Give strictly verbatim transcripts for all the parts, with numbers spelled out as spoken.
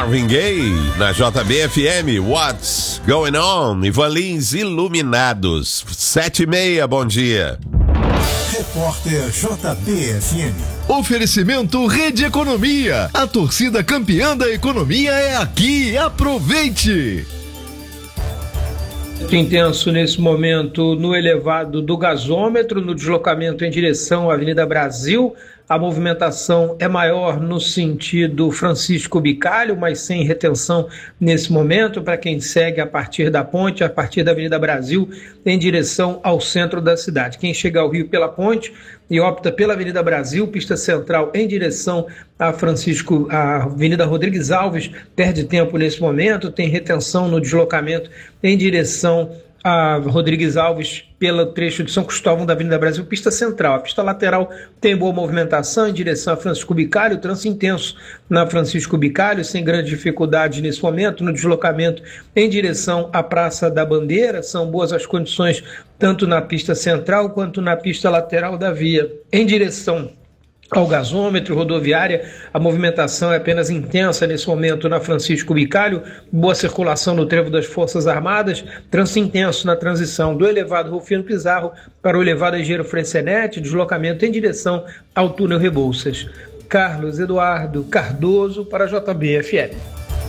Marvin Gaye, na J B F M, What's Going On? Ivan Lins, Iluminados, sete e meia, bom dia. Repórter J B F M. Oferecimento Rede Economia, a torcida campeã da economia é aqui, aproveite! Intenso nesse momento no elevado do gasômetro, no deslocamento em direção à Avenida Brasil. A movimentação é maior no sentido Francisco Bicalho, mas sem retenção nesse momento, para quem segue a partir da ponte, a partir da Avenida Brasil, em direção ao centro da cidade. Quem chega ao Rio pela ponte e opta pela Avenida Brasil, pista central em direção a Francisco, a Avenida Rodrigues Alves, perde tempo nesse momento, tem retenção no deslocamento em direção a Rodrigues Alves pelo trecho de São Cristóvão da Avenida Brasil, pista central. A pista lateral tem boa movimentação em direção a Francisco Bicalho, trânsito intenso na Francisco Bicalho, sem grande dificuldade nesse momento, no deslocamento em direção à Praça da Bandeira. São boas as condições tanto na pista central quanto na pista lateral da via. Em direção ao gasômetro rodoviária, a movimentação é apenas intensa nesse momento na Francisco Bicalho, boa circulação no trevo das Forças Armadas, trânsito intenso na transição do elevado Rufino Pizarro para o elevado Engenheiro Frenzenete, deslocamento em direção ao túnel Rebouças. Carlos Eduardo Cardoso para a J B F M.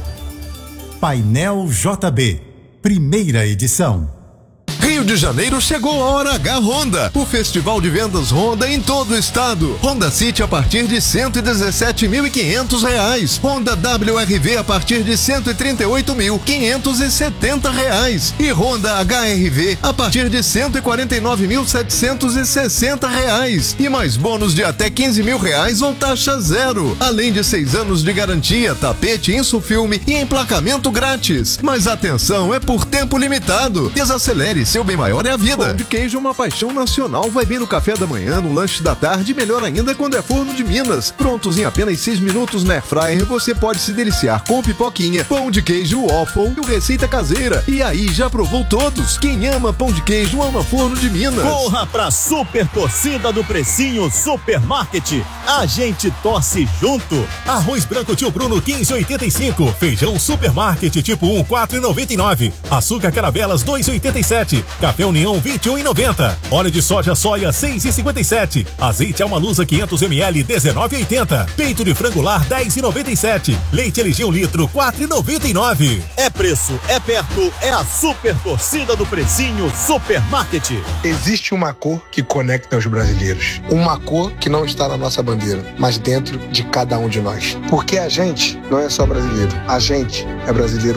Painel J B, primeira edição. Rio de Janeiro chegou a Hora H Honda, o festival de vendas Honda em todo o estado. Honda City a partir de cento e dezessete mil e quinhentos reais. Honda W R V a partir de cento e trinta e oito mil quinhentos e setenta reais. E Honda H R V a partir de cento e quarenta e nove mil setecentos e sessenta reais. E mais bônus de até quinze mil reais ou taxa zero. Além de seis anos de garantia, tapete, insufilme e emplacamento grátis. Mas atenção, é por tempo limitado. Desacelere, seu bem maior é a vida. Pão de queijo é uma paixão nacional. Vai bem no café da manhã, no lanche da tarde, melhor ainda quando é forno de Minas. Prontos em apenas seis minutos na Airfryer, você pode se deliciar com pipoquinha, pão de queijo, waffle e receita caseira. E aí, já provou todos? Quem ama pão de queijo ama forno de Minas. Corra pra super torcida do Precinho Supermarket. A gente torce junto. Arroz branco Tio Bruno quinze e oitenta e cinco. Feijão Supermarket tipo um quatro e noventa e nove. Açúcar Caravelas dois e oitenta e sete. Café União vinte e um e noventa. Óleo de soja soia seis e cinquenta e sete. Azeite Almalusa quinhentos mililitros dezenove e oitenta. Peito de frango lar dez e noventa e sete. Leite L G um litro quatro e noventa e nove. É preço, é perto, é a super torcida do Precinho Supermarket. Existe uma cor que conecta os brasileiros. Uma cor que não está na nossa bandeira, mas dentro de cada um de nós. Porque a gente não é só brasileiro. A gente é brasileiro